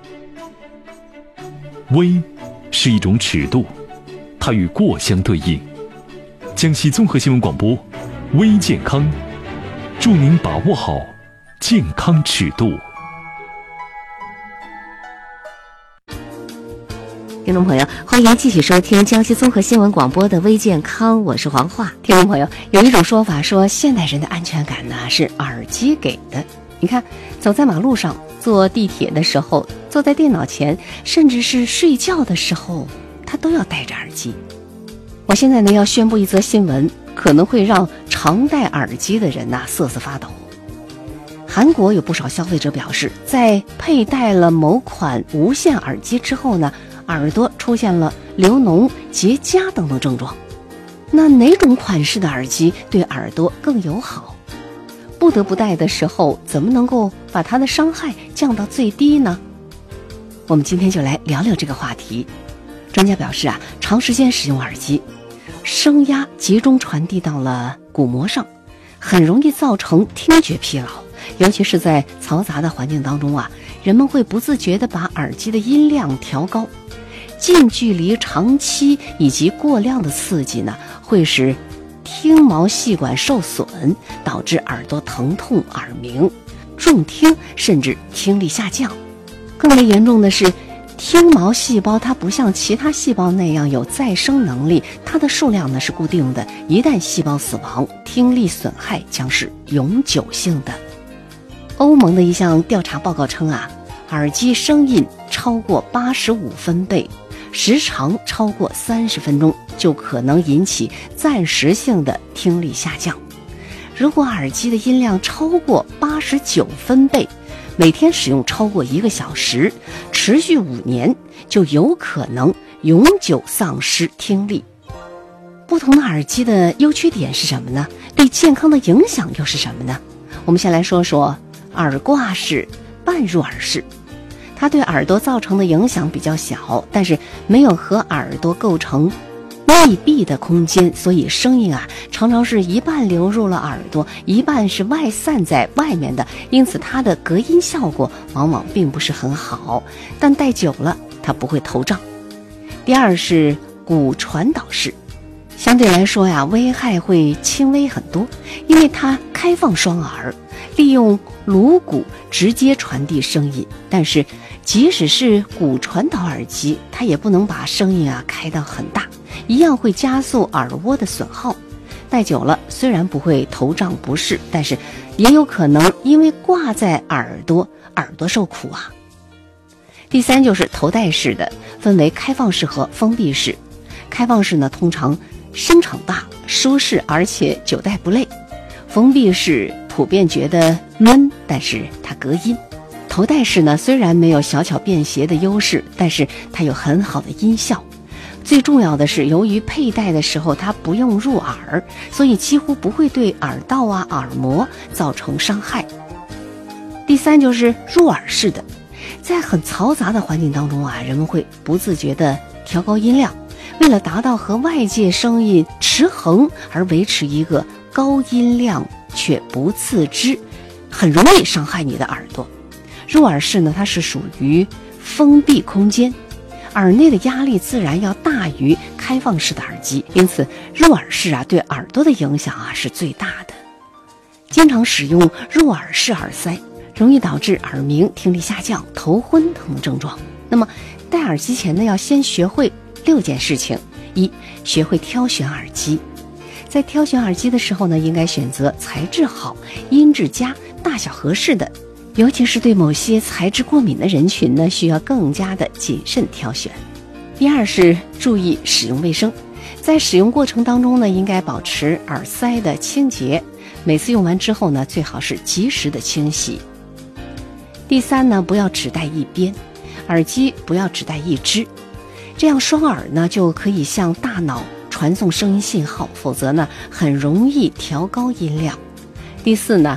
微是一种尺度，它与过相对应。江西综合新闻广播，微健康，祝您把握好健康尺度。 听众朋友，欢迎继续收听江西综合新闻广播的微健康，我是黄华。听众朋友，有一种说法说，现代人的安全感呢是耳机给的。你看，走在马路上，坐地铁的时候，坐在电脑前，甚至是睡觉的时候，他都要戴着耳机。我现在呢要宣布一则新闻，可能会让常戴耳机的人瑟瑟发抖。韩国有不少消费者表示，在佩戴了某款无线耳机之后呢，耳朵出现了流脓、结痂等等症状。那哪种款式的耳机对耳朵更友好？不得不戴的时候，怎么能够把它的伤害降到最低呢？我们今天就来聊聊这个话题。专家表示长时间使用耳机，声压集中传递到了鼓膜上，很容易造成听觉疲劳。尤其是在嘈杂的环境当中人们会不自觉地把耳机的音量调高。近距离、长期以及过量的刺激呢，会使听毛细管受损，导致耳朵疼痛、耳鸣、重听，甚至听力下降。更为严重的是，听毛细胞它不像其他细胞那样有再生能力，它的数量呢是固定的，一旦细胞死亡，听力损害将是永久性的。欧盟的一项调查报告称耳机声音超过85分贝，时长超过30分钟，就可能引起暂时性的听力下降。如果耳机的音量超过89分贝，每天使用超过1个小时，持续5年，就有可能永久丧失听力。不同的耳机的优缺点是什么呢？对健康的影响又是什么呢？我们先来说说耳挂式、半入耳式。它对耳朵造成的影响比较小，但是没有和耳朵构成密闭的空间，所以声音常常是一半流入了耳朵，一半是外散在外面的，因此它的隔音效果往往并不是很好，但戴久了它不会头胀。第二是骨传导式，相对来说危害会轻微很多，因为它开放双耳，利用颅骨直接传递声音，但是即使是骨传导耳机，它也不能把声音开到很大，一样会加速耳蜗的损耗。戴久了虽然不会头胀不适，但是也有可能因为挂在耳朵受苦第三就是头戴式的，分为开放式和封闭式。开放式呢通常声场大、舒适，而且久戴不累。封闭式普遍觉得闷，但是它隔音。头戴式呢虽然没有小巧便携的优势，但是它有很好的音效。最重要的是，由于佩戴的时候它不用入耳，所以几乎不会对耳道耳膜造成伤害。第三就是入耳式的，在很嘈杂的环境当中人们会不自觉地调高音量，为了达到和外界声音持衡而维持一个高音量却不自知，很容易伤害你的耳朵。入耳式呢，它是属于封闭空间，耳内的压力自然要大于开放式的耳机，因此入耳式对耳朵的影响是最大的。经常使用入耳式耳塞，容易导致耳鸣、听力下降、头昏等症状。那么戴耳机前呢，要先学会6件事情。一、学会挑选耳机。在挑选耳机的时候呢，应该选择材质好、音质佳、大小合适的，尤其是对某些材质过敏的人群呢，需要更加的谨慎挑选。第二是注意使用卫生，在使用过程当中呢，应该保持耳塞的清洁，每次用完之后呢，最好是及时的清洗。第三呢，不要只戴一边，耳机不要只戴一只，这样双耳呢就可以向大脑传送声音信号，否则呢很容易调高音量。第四呢，